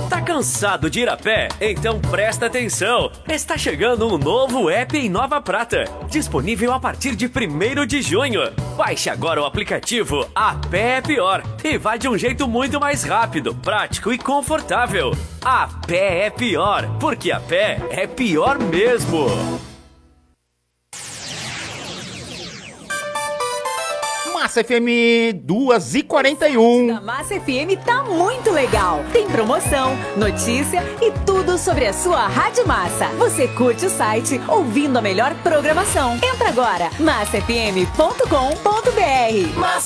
Tá cansado de ir a pé? Então presta atenção! Está chegando um novo app em Nova Prata, disponível a partir de 1º de junho. Baixe agora o aplicativo A Pé é Pior e vá de um jeito muito mais rápido, prático e confortável. A Pé é Pior, porque a pé é pior mesmo. Massa FM 2h41. A Massa FM tá muito legal. Tem promoção, notícia e tudo sobre a sua Rádio Massa. Você curte o site ouvindo a melhor programação. Entra agora, massafm.com.br. Massa